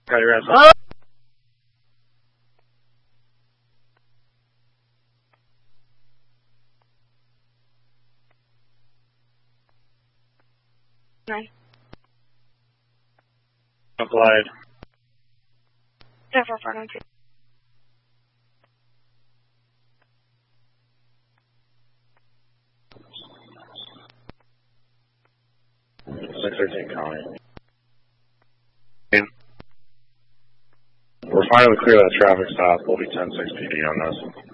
Got your ass. Nine. Applied. 492. Six 13 calling. We're finally clear that traffic stop. We'll be 10-6 PD on this.